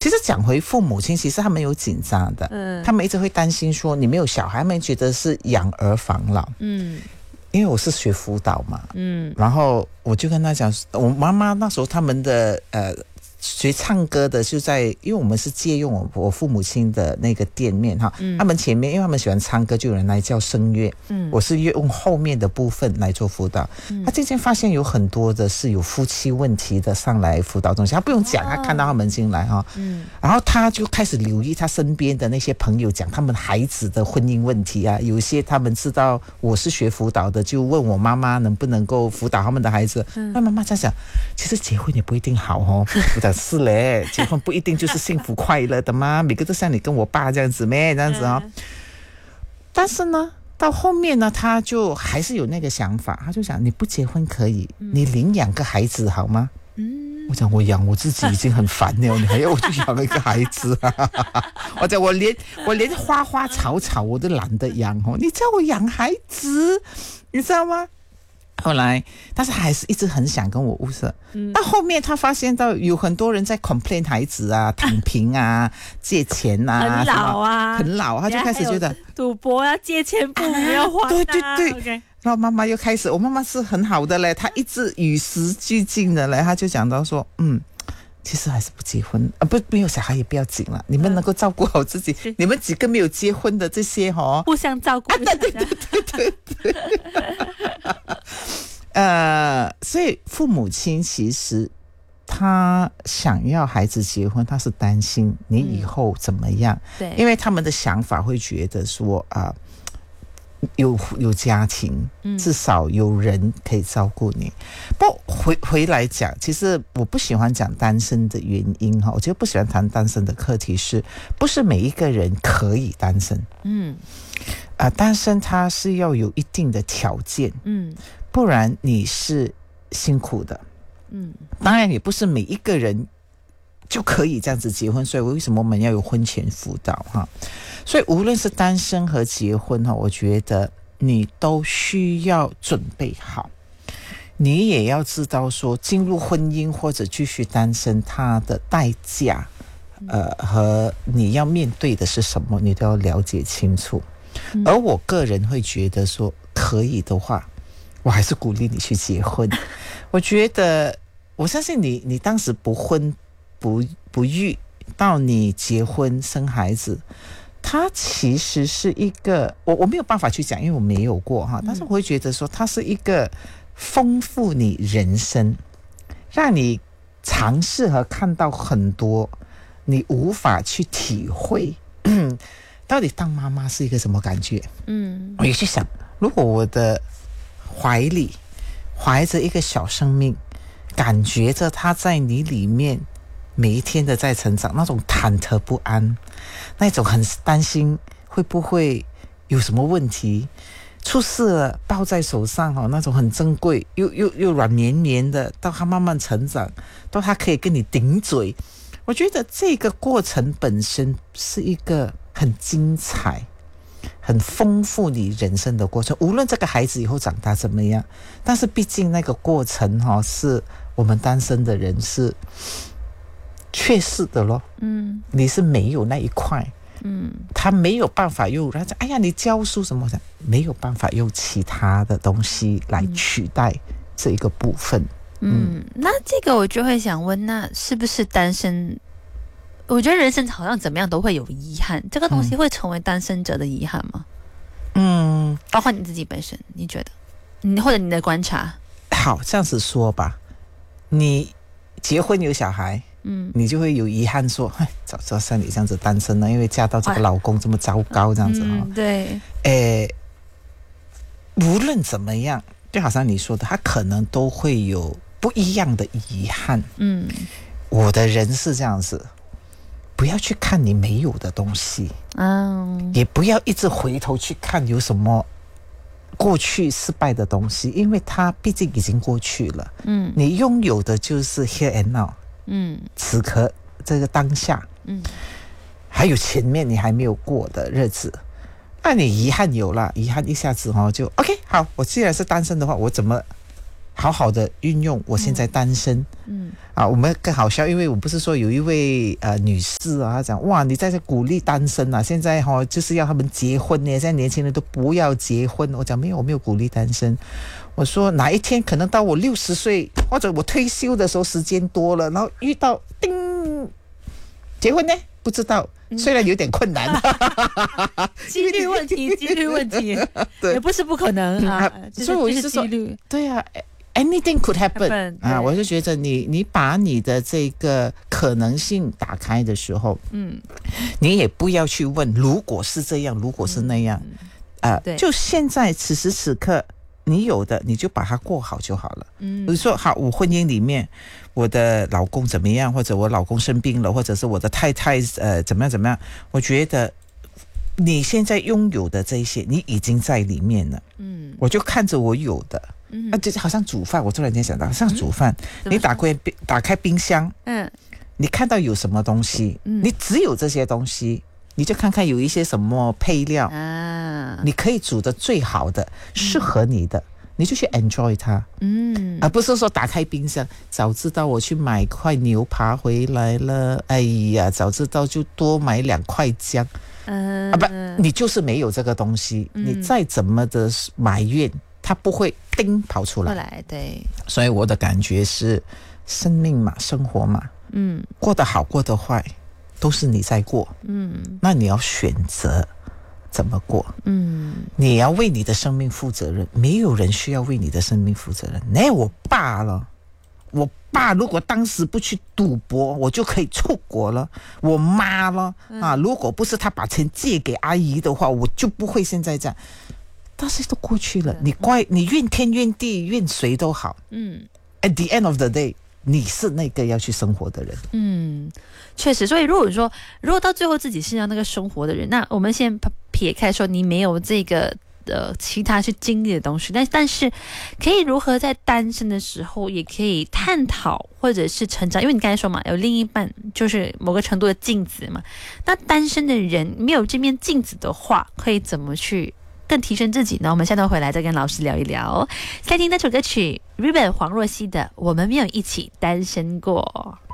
其实讲回父母亲，其实他们有紧张的，他们一直会担心说你没有小孩，他们觉得是养儿防老，因为我是学辅导嘛，然后我就跟他讲，我妈妈那时候他们的学唱歌的就在，因为我们是借用我父母亲的那个店面哈，他们前面因为他们喜欢唱歌，就有人来教声乐，我是用后面的部分来做辅导。他渐渐发现有很多的是有夫妻问题的上来辅导中心，他不用讲，他看到他们进来哈，然后他就开始留意他身边的那些朋友讲他们孩子的婚姻问题啊，有一些他们知道我是学辅导的，就问我妈妈能不能够辅导他们的孩子。那妈妈在想，其实结婚也不一定好哦。是嘞，结婚不一定就是幸福快乐的嘛，每个都像你跟我爸这样子咩，这样子哦。但是呢，到后面呢，他就还是有那个想法，他就想你不结婚可以，你领养个孩子好吗？我讲我养我自己已经很烦了，你还要我去养一个孩子啊？我讲我连花花草草我都懒得养哦，你叫我养孩子，你知道吗？后来，但是还是一直很想跟我物色。到后面他发现到有很多人在 complain 孩子啊、躺平啊、借钱啊、 很老啊， 很老，他就开始觉得赌博啊、借钱父母要还啊。 对对对。 Okay. 然后妈妈又开始，我妈妈是很好的嘞，她一直与时俱进的嘞，她就讲到说，其实还是不结婚啊，不没有小孩也不要紧了，你们能够照顾好自己，你们几个没有结婚的这些互相照顾。 对。所以父母亲其实他想要孩子结婚，他是担心你以后怎么样，对，因为他们的想法会觉得说有家庭，至少有人可以照顾你。不回来讲，其实我不喜欢讲单身的原因哈，我觉得不喜欢谈单身的课题是不是每一个人可以单身？单身它是要有一定的条件，不然你是辛苦的。当然也不是每一个人就可以这样子结婚，所以为什么我们要有婚前辅导哈？所以无论是单身和结婚哈，我觉得你都需要准备好，你也要知道说进入婚姻或者继续单身它的代价，和你要面对的是什么，你都要了解清楚。而我个人会觉得说，可以的话，我还是鼓励你去结婚。我觉得，我相信你当时不婚不育，到你结婚生孩子，它其实是一个我没有办法去讲，因为我没有过哈。但是我会觉得说，它是一个丰富你人生，让你尝试和看到很多你无法去体会。到底当妈妈是一个什么感觉？我也去想，如果我的怀里怀着一个小生命，感觉着他在你里面每一天的在成长，那种忐忑不安，那种很担心会不会有什么问题，出事了抱在手上那种很珍贵又软绵绵的，到他慢慢成长，到他可以跟你顶嘴，我觉得这个过程本身是一个很精彩很丰富你人生的过程，无论这个孩子以后长大怎么样，但是毕竟那个过程是我们单身的人是缺失的咯。你是没有那一块，他没有办法用，他讲哎呀你教书什么的，没有办法用其他的东西来取代这一个部分。 那这个我就会想问，那是不是单身？我觉得人生好像怎么样都会有遗憾，这个东西会成为单身者的遗憾吗？包括你自己本身，你觉得，或者你的观察？ 好，这样子说吧，你结婚有小孩，你就会有遗憾说，早知道像你这样子单身呢，因为嫁到这个老公这么糟糕，这样子对。 无论怎么样，就好像你说的，他可能都会有不一样的遗憾。我的人是这样子。不要去看你没有的东西，也不要一直回头去看有什么过去失败的东西，因为它毕竟已经过去了。你拥有的就是 here and now，此刻这个当下，还有前面你还没有过的日子。那你遗憾有了，遗憾一下子就 OK 好，我既然是单身的话，我怎么好好的运用我现在单身。我们更好笑，因为我不是说有一位女士啊，她讲哇，你在这鼓励单身啊，现在就是要他们结婚呢，现在年轻人都不要结婚。我讲没有，我没有鼓励单身。我说哪一天可能到我60岁或者我退休的时候时间多了，然后遇到叮结婚呢，不知道。虽然有点困难， 几率问题，也不是不可能啊。 所以我就是说，对啊 ，anything could happen 啊。我就觉得你把你的这个可能性打开的时候，你也不要去问如果是这样，如果是那样，就现在此时此刻。你有的你就把它过好就好了。比如说好，我婚姻里面我的老公怎么样，或者我老公生病了，或者是我的太太怎么样，我觉得你现在拥有的这些你已经在里面了。我就看着我有的，就好像煮饭，我突然间想到像煮饭，你打开冰箱，你看到有什么东西，你只有这些东西，你就看看有一些什么配料你可以煮的最好的，适合你的，你就去 enjoy 它。而不是说打开冰箱，早知道我去买块牛扒回来了，哎呀，早知道就多买2块姜。你就是没有这个东西，你再怎么的埋怨，它不会叮跑出来。 对， 所以我的感觉是，生命嘛，生活嘛，过得好过得坏都是你在过，那你要选择怎么过，你要为你的生命负责任，没有人需要为你的生命负责任。我爸如果当时不去赌博，我就可以出国了。我妈了如果不是他把钱借给阿姨的话，我就不会现在这样。但是都过去了，你怨天怨地怨谁都好，at the end of the day你是那个要去生活的人。 确实。所以如果到最后自己是要那个生活的人，那我们先撇开说你没有这个其他去经历的东西，但是可以如何在单身的时候也可以探讨或者是成长，因为你刚才说嘛，有另一半就是某个程度的镜子嘛。那单身的人没有这面镜子的话，可以怎么去更提升自己呢？我们下段回来再跟老师聊一聊。再听那首歌曲 Ribbon 黄若曦的《我们没有一起单身过》。